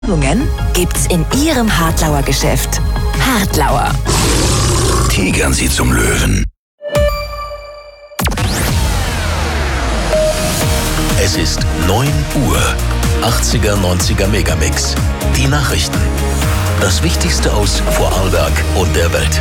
Gibt's in Ihrem Hartlauer Geschäft. Hartlauer. Tigern Sie zum Löwen. Es ist 9 Uhr. 80er, 90er Megamix. Die Nachrichten. Das Wichtigste aus Vorarlberg und der Welt.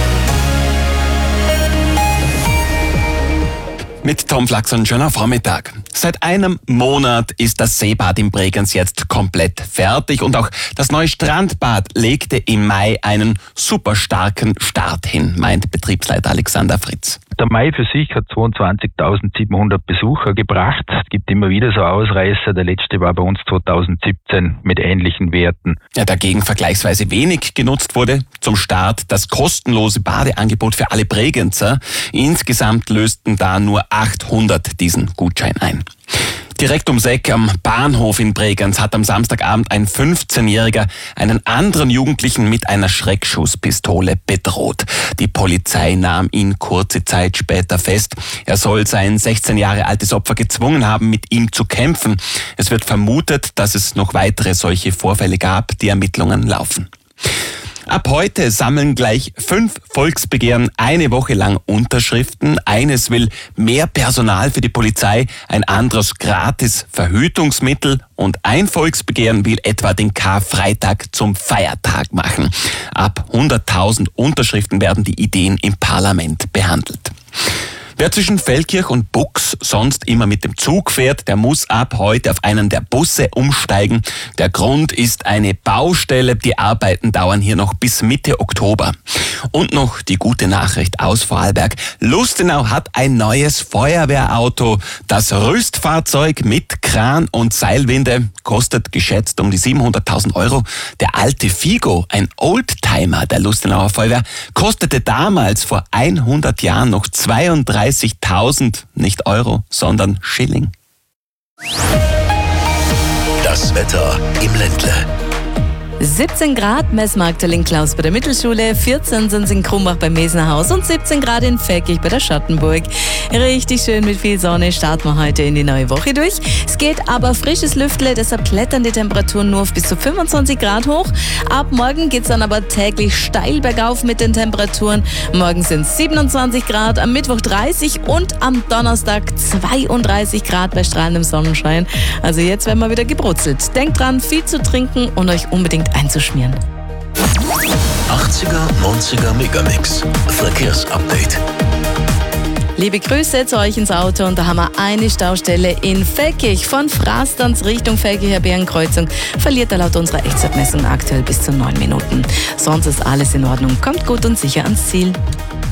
Mit Tom Flachson, schöner Vormittag. Seit einem Monat ist das Seebad in Bregenz jetzt komplett fertig und auch das neue Strandbad legte im Mai einen super starken Start hin, meint Betriebsleiter Alexander Fritz. Der Mai für sich hat 22.700 Besucher gebracht. Es gibt immer wieder so Ausreißer. Der letzte war bei uns 2017 mit ähnlichen Werten. Ja, dagegen vergleichsweise wenig genutzt wurde zum Start das kostenlose Badeangebot für alle Bregenzer. Insgesamt lösten da nur 800 diesen Gutschein ein. Direkt ums Eck am Bahnhof in Bregenz hat am Samstagabend ein 15-Jähriger einen anderen Jugendlichen mit einer Schreckschusspistole bedroht. Die Polizei nahm ihn kurze Zeit später fest. Er soll sein 16 Jahre altes Opfer gezwungen haben, mit ihm zu kämpfen. Es wird vermutet, dass es noch weitere solche Vorfälle gab. Die Ermittlungen laufen. Ab heute sammeln gleich 5 Volksbegehren eine Woche lang Unterschriften. Eines will mehr Personal für die Polizei, ein anderes gratis Verhütungsmittel und ein Volksbegehren will etwa den Karfreitag zum Feiertag machen. Ab 100.000 Unterschriften werden die Ideen im Parlament behandelt. Wer zwischen Feldkirch und Bux sonst immer mit dem Zug fährt, der muss ab heute auf einen der Busse umsteigen. Der Grund ist eine Baustelle. Die Arbeiten dauern hier noch bis Mitte Oktober. Und noch die gute Nachricht aus Vorarlberg. Lustenau hat ein neues Feuerwehrauto. Das Rüstfahrzeug mit Kran und Seilwinde kostet geschätzt um die 700.000 €. Der alte Figo, ein Oldtimer der Lustenauer Feuerwehr, kostete damals vor 100 Jahren noch 32.000, nicht Euro, sondern Schilling. Das Wetter im Ländle. 17 Grad, Messmarkterl in Klaus bei der Mittelschule, 14 sind es in Krumbach beim Mesenhaus und 17 Grad in Feckig bei der Schattenburg. Richtig schön mit viel Sonne starten wir heute in die neue Woche durch. Es geht aber frisches Lüftle, deshalb klettern die Temperaturen nur auf bis zu 25 Grad hoch. Ab morgen geht es dann aber täglich steil bergauf mit den Temperaturen. Morgen sind es 27 Grad, am Mittwoch 30 und am Donnerstag 32 Grad bei strahlendem Sonnenschein. Also jetzt werden wir wieder gebrutzelt. Denkt dran, viel zu trinken und euch unbedingt einzuschmieren. 80er, 90er Megamix. Verkehrsupdate. Liebe Grüße zu euch ins Auto und da haben wir eine Staustelle in Feckig. Von Frastanz Richtung Feckiger Bärenkreuzung verliert er laut unserer Echtzeitmessung aktuell bis zu 9 Minuten. Sonst ist alles in Ordnung. Kommt gut und sicher ans Ziel.